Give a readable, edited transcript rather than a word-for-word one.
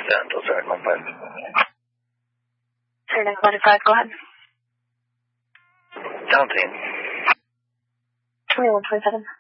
Dental, sorry, my bad. Sir, 945, go ahead. Down team. 2127.